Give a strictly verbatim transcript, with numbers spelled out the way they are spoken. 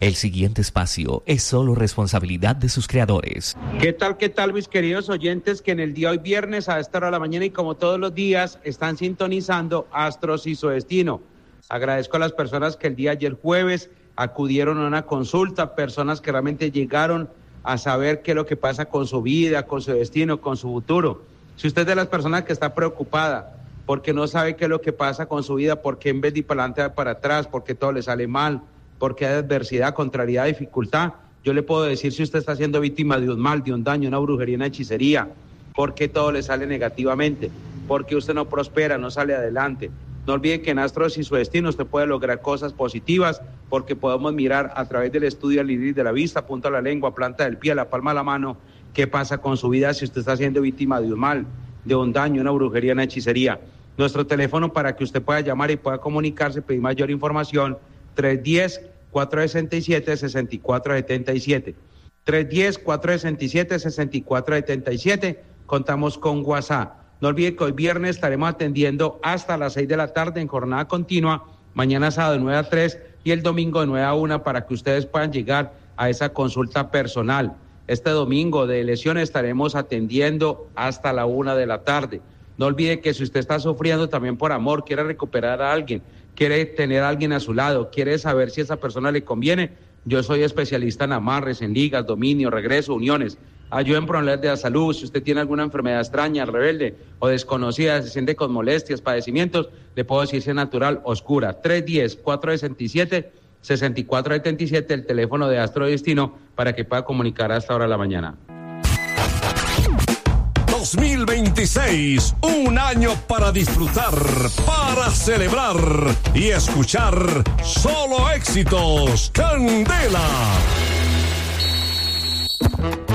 El siguiente espacio es solo responsabilidad de sus creadores. ¿Qué tal, qué tal, mis queridos oyentes que en el día hoy viernes a esta hora de la mañana y como todos los días están sintonizando Astros y su destino? Agradezco a las personas que el día ayer jueves acudieron a una consulta, personas que realmente llegaron a saber qué es lo que pasa con su vida, con su destino, con su futuro. Si usted es de las personas que está preocupada porque no sabe qué es lo que pasa con su vida, porque en vez de ir para adelante va para atrás, porque todo le sale mal, porque hay adversidad, contrariedad, dificultad, yo le puedo decir si usted está siendo víctima de un mal, de un daño, una brujería, una hechicería, porque todo le sale negativamente, porque usted no prospera, no sale adelante. No olvide que en Astros y su destino usted puede lograr cosas positivas, porque podemos mirar a través del estudio al iris de la vista, punta de la lengua, planta del pie, la palma de la mano, qué pasa con su vida si usted está siendo víctima de un mal, de un daño, una brujería, una hechicería. Nuestro teléfono para que usted pueda llamar y pueda comunicarse, pedir mayor información, tres uno cero, cuatro seis siete, seis cuatro siete siete. tres uno cero, cuatro seis siete, seis cuatro siete siete. Contamos con WhatsApp. No olvide que hoy viernes estaremos atendiendo hasta las seis de la tarde en jornada continua, mañana sábado de nueve a tres y el domingo de nueve a una para que ustedes puedan llegar a esa consulta personal. Este domingo de elecciones estaremos atendiendo hasta la una de la tarde. No olvide que si usted está sufriendo también por amor, quiere recuperar a alguien, quiere tener a alguien a su lado, quiere saber si a esa persona le conviene, yo soy especialista en amarres, en ligas, dominio, regreso, uniones. Ayuda en problemas de la salud. Si usted tiene alguna enfermedad extraña, rebelde o desconocida, se siente con molestias, padecimientos, le puedo decir si es natural, oscura. tres uno cero, cuatro seis siete, seis cuatro siete siete, el teléfono de Astro Destino para que pueda comunicar hasta ahora de la mañana. dos mil veintiséis, un año para disfrutar, para celebrar y escuchar solo éxitos. Candela.